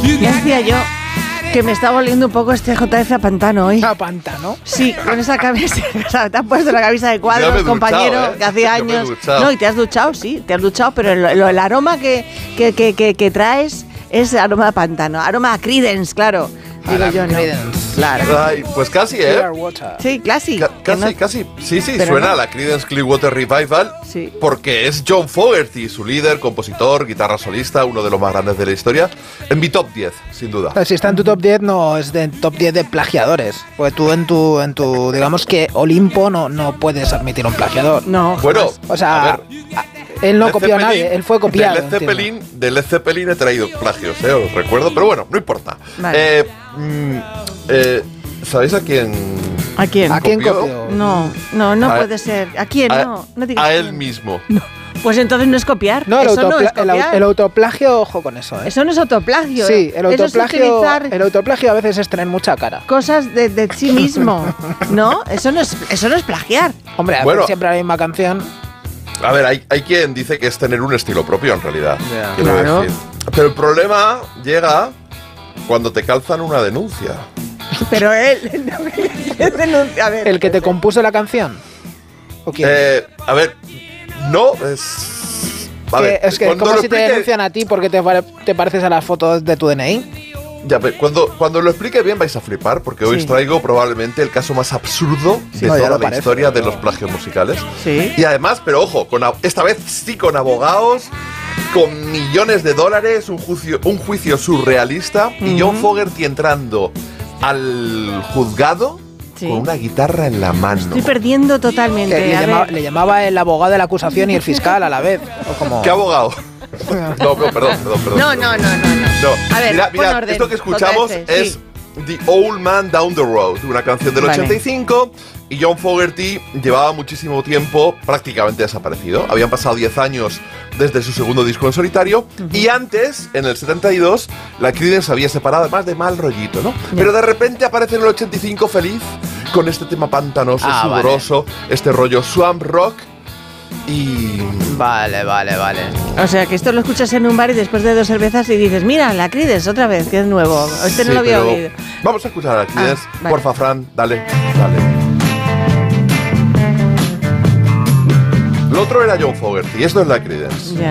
Ya decía yo que me está volviendo un poco este JF a pantano hoy. ¿A pantano? Sí, con esa camisa. Te has puesto la camisa de Ya me cuadros, he duchado, compañero, que hace Yo me he años. duchado. No, y te has duchado, sí, te has duchado, pero el aroma que traes es aroma a pantano. Aroma a Creedence, claro. Digo yo, no. Claro. Ay, pues casi, ¿eh? Clearwater. Sí, casi. Casi. Sí, Pero suena no. a la Creedence Clearwater Revival. Sí. Porque es John Fogerty, su líder, compositor, guitarra solista, uno de los más grandes de la historia. En mi top 10, sin duda. Si está en tu top 10, no es de top 10 de plagiadores. Porque tú en tu digamos que Olimpo no puedes admitir un plagiador. No, Bueno, O sea, a ver, él no Led copió a Zeppelin- nadie, él fue copiado. De Led Zeppelin he traído plagios, os recuerdo, pero bueno, no importa. Vale. ¿Sabéis a quién? ¿A quién? ¿A quién copió? copió? No A- puede ser. ¿A quién? No digas a él quién. mismo. Pues entonces no es copiar. No, Eso no es copiar. el autoplagio, ojo con eso, ¿eh? Eso no es autoplagio. Sí, el Eso es autoplagio, utilizar el autoplagio a veces es tener mucha cara. cosas de sí mismo. ¿No? Eso no es plagiar. Hombre, hacer Bueno. siempre la misma canción. A ver, hay quien dice que es tener un estilo propio en realidad. Ya. quiero Claro. decir. Pero el problema llega cuando te calzan una denuncia. Pero él denuncia. A ver. ¿El que te compuso la canción? ¿O quién? A ver, no es. A ver, es que cuando como lo si te explique- denuncian a ti porque te pareces a las fotos de tu DNI. Ya, cuando lo explique bien vais a flipar, porque hoy Sí. os traigo probablemente el caso más absurdo de No, ya toda lo la parece, historia de pero- los plagios musicales. Sí. Y además, pero ojo, esta vez sí con abogados, con millones de dólares, un juicio surrealista, y John Fogerty entrando al juzgado Sí. con una guitarra en la mano. Estoy perdiendo totalmente. Que A ver. le llamaba el abogado de la acusación y el fiscal a la vez. O como... ¿Qué abogado? No, perdón. No. No. A ver, Mira, pon orden, esto que escuchamos JF, es sí. The Old Man Down the Road, una canción del Vale. 85, y John Fogerty llevaba muchísimo tiempo prácticamente desaparecido. Habían pasado 10 años desde su segundo disco en solitario, y antes, en el 72, la Creedence se había separado, además de mal rollito, ¿no? Pero de repente aparece en el 85 feliz, con este tema pantanoso, Vale. sudoroso, este rollo swamp rock, y... Vale. O sea, que esto lo escuchas en un bar y después de 2 cervezas y dices, mira, la Creedence otra vez, que es nuevo. Este no Sí, lo había pero oído. Vamos a escuchar a la Creedence. vale. Porfa, Fran, dale. Lo otro era John Fogerty, esto es la Creedence. Ya.